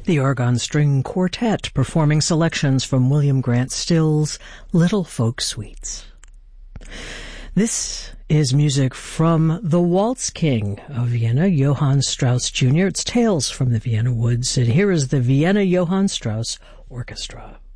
the Oregon String Quartet performing selections from William Grant Still's Little Folk Suites. This is music from the Waltz King of Vienna, Johann Strauss Jr. It's Tales from the Vienna Woods, and here is the Vienna Johann Strauss Orchestra.